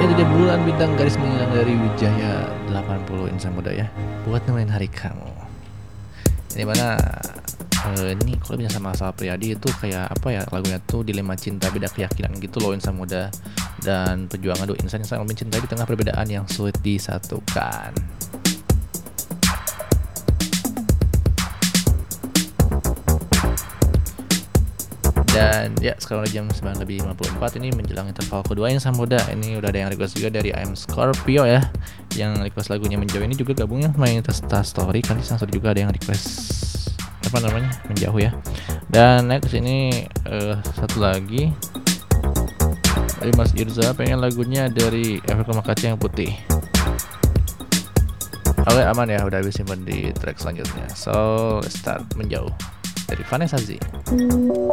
Itu dia bulan bintang garis menyilang dari Wijaya 80 insan muda ya, buat nemenin hari kamu. Ini mana ini kalau bisa sama Sal Priadi itu kayak apa ya, lagunya tuh dilema cinta beda keyakinan gitu loh, insan muda dan perjuangan dua insan yang saling mencintai di tengah perbedaan yang sulit disatukan. Dan ya sekarang udah jam 9:54, ini menjelang interval kedua insan muda. Ini udah ada yang request juga dari I'm Scorpio ya, yang request lagunya Menjauh. Ini juga gabungnya main Insta Story kan, langsung juga ada yang request apa namanya Menjauh ya. Dan next ini satu lagi dari Mas Irza, pengen lagunya dari Efek Rumah Kaca yang Putih. Oke aman ya, udah habis simpen di track selanjutnya. So let's start Menjauh dari Vanessa Z.